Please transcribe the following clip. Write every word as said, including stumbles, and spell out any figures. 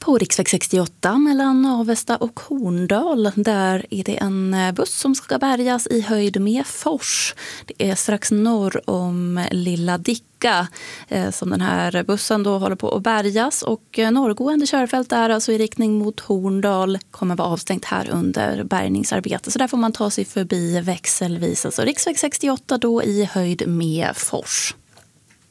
På riksväg sextioåtta mellan Avesta och Horndal, där är det en buss som ska bärgas i höjd med Fors. Det är strax norr om Lilla Dicka eh, som den här bussen då håller på att bärgas, och norrgående körfält där, alltså i riktning mot Horndal, kommer vara avstängt här under bärgningsarbete. Så där får man ta sig förbi växelvis, alltså riksväg sextioåtta då i höjd med Fors.